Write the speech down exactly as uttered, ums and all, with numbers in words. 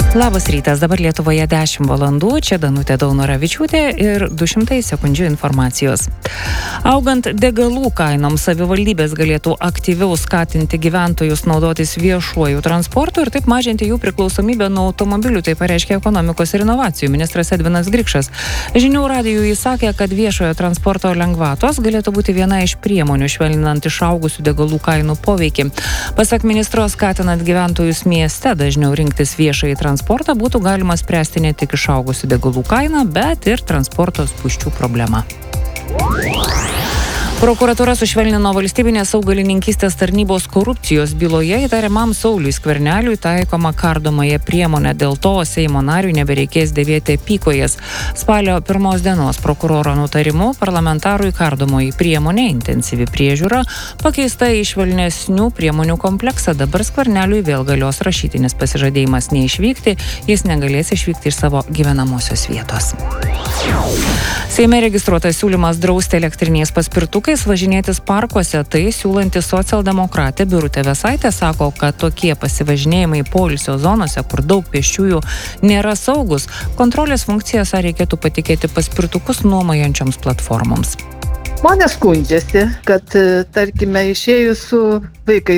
Labas rytas, dabar Lietuvoje dešimt valandų, čia Danutė Daunoravičiūtė ir du šimtai sekundžių informacijos. Augant degalų kainoms, savivaldybės galėtų aktyviau skatinti gyventojus naudotis viešuoju transportu ir taip mažinti jų priklausomybę nuo automobilių, tai pareiškė ekonomikos ir inovacijų ministras Edvinas Grikšas. Žinių radijui jis sakė, kad viešojo transporto lengvatos galėtų būti viena iš priemonių švelninant išaugusių degalų kainų poveikį. Pasak ministro, skatinant gyventojus mieste dažniau rinktis viešąjį transportą, Transportą būtų galima spręsti ne tik išaugusių degalų kainą, bet ir transporto spūsčių problemą. Prokuratūra sušvelnino valstybinės augalininkystės tarnybos korupcijos byloje įtariamam Sauliui Skverneliui taikoma kardomąją priemonę. Dėl to Seimo nariui nebereikės dėvėti apykojes. Spalio pirmos dienos prokuroro nutarimu parlamentarui kardomoji priemonė, intensyvi priežiūra, pakeista į švelnesnių priemonių kompleksą. Dabar Skverneliui vėl galios rašytinis pasižadėjimas neišvykti, jis negalės išvykti iš savo gyvenamosios vietos. Seime registruotas siūlymas drausti elektriniais paspirtukais važinėtis parkuose. Tai siūlanti socialdemokratė Birutė Vėsaitė sako, kad tokie pasivažinėjimai poilsio zonose, kur daug pėsčiųjų, nėra saugus. Kontrolės funkcijas reikėtų patikėti paspirtukus nuomojančioms platformoms. Žmonės skundžiasi, kad, tarkime, išėjus su vaikais